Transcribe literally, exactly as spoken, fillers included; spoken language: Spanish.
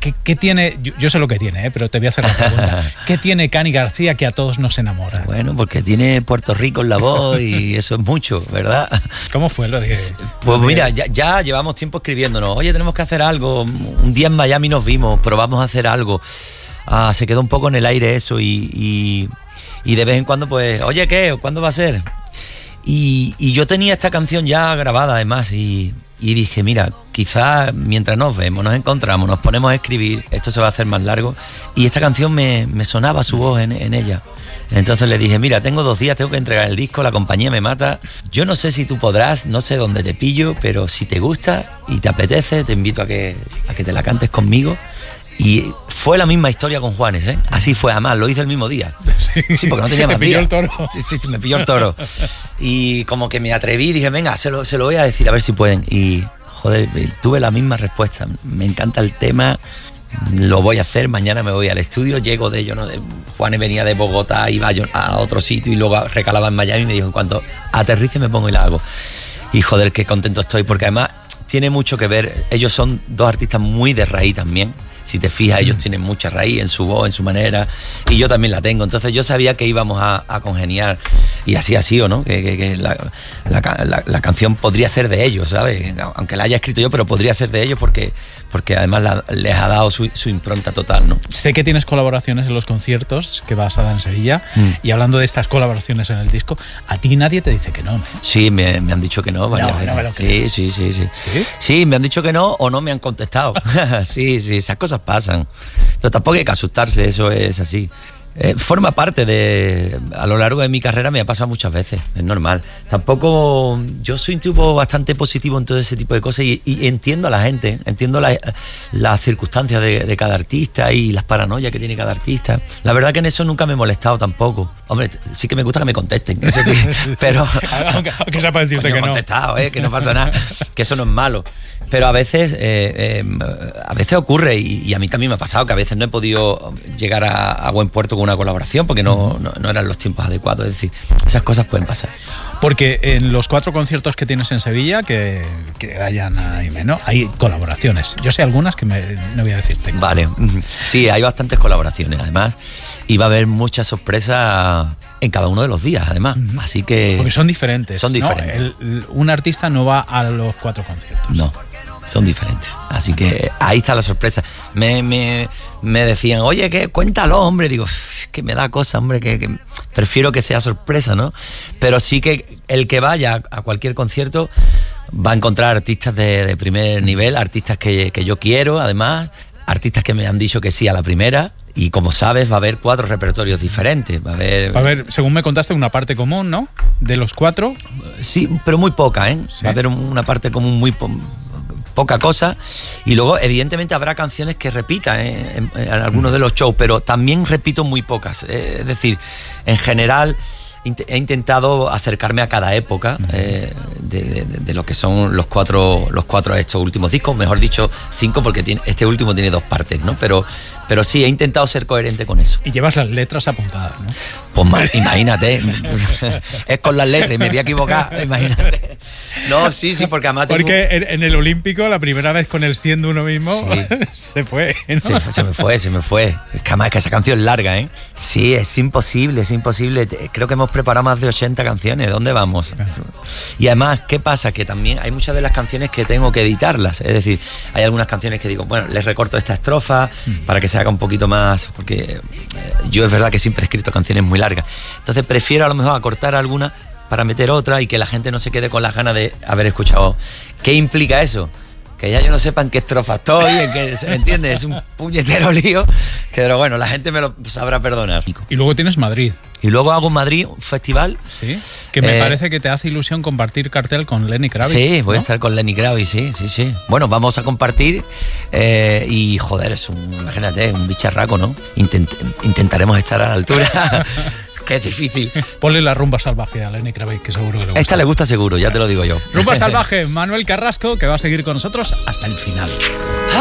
¿qué, qué tiene? Yo, yo sé lo que tiene, ¿eh? Pero te voy a hacer la pregunta. ¿Qué tiene Cani García que a todos nos enamora? Bueno, porque tiene Puerto Rico en la voz y eso es mucho, ¿verdad? ¿Cómo fue lo de...? Pues lo de... mira, ya, ya llevamos tiempo escribiéndonos. Oye, tenemos que hacer algo. Un día en Miami nos vimos, probamos a hacer algo. Ah, se quedó un poco en el aire eso y, y, y de vez en cuando pues, oye, ¿qué? ¿Cuándo va a ser? Y, y yo tenía esta canción ya grabada además y, y dije, mira, quizás mientras nos vemos, nos encontramos, nos ponemos a escribir, esto se va a hacer más largo. Y esta canción me, me sonaba su voz en, en ella. Entonces le dije, mira, tengo dos días, tengo que entregar el disco, la compañía me mata. Yo no sé si tú podrás, no sé dónde te pillo, pero si te gusta y te apetece, te invito a que, a que te la cantes conmigo. Y fue la misma historia con Juanes, ¿eh? Así fue, además, lo hice el mismo día. Sí, sí porque no tenía más ¿Te pilló días. el toro? Sí, sí, sí, me pilló el toro. Y como que me atreví, dije, venga, se lo, se lo voy a decir, a ver si pueden. Y, joder, tuve la misma respuesta. Me encanta el tema, lo voy a hacer, mañana me voy al estudio, llego de ello, ¿no? Juanes venía de Bogotá, iba a otro sitio y luego recalaba en Miami y me dijo, en cuanto aterrice me pongo y la hago. Y joder, qué contento estoy, porque además tiene mucho que ver, ellos son dos artistas muy de raíz también. Si te fijas, ellos tienen mucha raíz en su voz, en su manera, y yo también la tengo. Entonces yo sabía que íbamos a, a congeniar, y así ha sido, ¿no? Que, que, que la, la, la, la canción podría ser de ellos, ¿sabes? Aunque la haya escrito yo, pero podría ser de ellos porque, porque además la, les ha dado su, su impronta total, ¿no? Sé que tienes colaboraciones en los conciertos que vas a dar en Sevilla, mm. y hablando de estas colaboraciones en el disco, a ti nadie te dice que no, ¿no? Sí, me, me han dicho que no. No, no me lo sí, sí, sí, sí, sí. Sí, me han dicho que no o no me han contestado. Sí, sí, esas cosas pasan. Pero tampoco hay que asustarse, eso es así. Eh, forma parte de... A lo largo de mi carrera me ha pasado muchas veces, es normal. Tampoco... Yo soy un tipo bastante positivo en todo ese tipo de cosas y, y entiendo a la gente, entiendo la, las circunstancias de, de cada artista y las paranoias que tiene cada artista. La verdad que en eso nunca me he molestado tampoco. Hombre, sí que me gusta que me contesten, eso sí, pero... aunque, aunque sea para decirte que no. he contestado, eh, que no pasa nada, que eso no es malo. Pero a veces, eh, eh, a veces ocurre, y, y a mí también me ha pasado, que a veces no he podido llegar a, a buen puerto con una colaboración porque no, no, no eran los tiempos adecuados. Es decir, esas cosas pueden pasar. Porque en los cuatro conciertos que tienes en Sevilla, que, que Dayana y Meno, hay colaboraciones. Yo sé algunas que me, no voy a decirte. Vale, sí, hay bastantes colaboraciones, además, y va a haber muchas sorpresas en cada uno de los días, además. Uh-huh. Así que... Porque son diferentes. Son diferentes. ¿No? El, el, un artista no va a los cuatro conciertos. No. Son diferentes, así que ahí está la sorpresa. Me, me, me decían, oye, que cuéntalo, hombre. Digo, es que me da cosa, hombre, que, que prefiero que sea sorpresa, ¿no? Pero sí que el que vaya a cualquier concierto va a encontrar artistas de, de primer nivel, artistas que, que yo quiero, además, artistas que me han dicho que sí a la primera. Y como sabes, va a haber cuatro repertorios diferentes. Va a haber, va a haber, según me contaste, una parte común, ¿no? De los cuatro. Sí, pero muy poca, ¿eh? ¿Sí? Va a haber una parte común muy po- poca cosa. Y luego, evidentemente, habrá canciones que repitan ¿eh? en, en algunos de los shows, pero también repito muy pocas. Eh, es decir, en general... he intentado acercarme a cada época eh, de, de, de lo que son los cuatro los cuatro estos últimos discos, mejor dicho cinco, porque tiene, este último tiene dos partes, ¿no? Pero, pero sí, he intentado ser coherente con eso. Y llevas las letras apuntadas, ¿no? Pues mal, imagínate, es con las letras y me voy a equivocar, imagínate. No, sí, sí, porque además tengo... Porque en, en el Olímpico, la primera vez con el siendo uno mismo, sí. se fue, ¿no? Se, se me fue, se me fue. Es que además es que esa canción es larga, ¿eh? Sí, es imposible, es imposible. Creo que hemos preparado más de ochenta canciones. ¿Dónde vamos? Y además, ¿qué pasa? Que también hay muchas de las canciones que tengo que editarlas. Es decir, hay algunas canciones que digo, bueno, les recorto esta estrofa para que se haga un poquito más, porque yo es verdad que siempre he escrito canciones muy largas. Entonces prefiero a lo mejor acortar alguna para meter otra y que la gente no se quede con las ganas de haber escuchado. ¿Qué implica eso? Que ya yo no sepa en qué estrofa estoy, en qué, ¿me entiendes? Es un puñetero lío, que, pero bueno, la gente me lo sabrá perdonar. Y luego tienes Madrid. Y luego hago en Madrid un festival. Sí, que me eh, parece que te hace ilusión compartir cartel con Lenny Kravitz. Sí, voy ¿no? a estar con Lenny Kravitz, sí, sí, sí. Bueno, vamos a compartir eh, y joder, es un, imagínate, un bicharraco, ¿no? Intent, intentaremos estar a la altura. Que es difícil. Ponle la rumba salvaje a Lenny Kravitz, que seguro que le gusta. Esta le gusta seguro, ya te lo digo yo. Rumba salvaje, Manuel Carrasco, que va a seguir con nosotros hasta el final.